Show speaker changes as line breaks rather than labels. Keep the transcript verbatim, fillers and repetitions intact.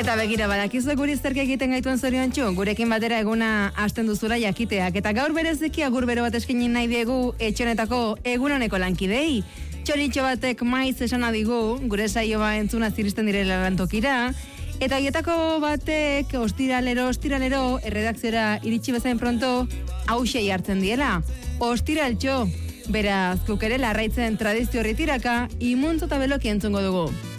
Eta begira, badakizu guri zerk egiten gaituen zoriontsu, gurekin batera eguna hasten duzula jakiteak. Eta gaur bereziki agur bero bat eskinin nahi diegu etxonetako egunoneko lankidei. Txoritxo batek maiz esana digu, gure saioa entzuna ziristen direla lantokira. Eta hietako batek ostiralero, ostiralero, erredakziora iritsi bezain pronto, hausei hartzen diela. Ostiraltxo, beraz, kukere larraitzen tradizio horretiraka, imuntzo eta beloki entzungo dugu.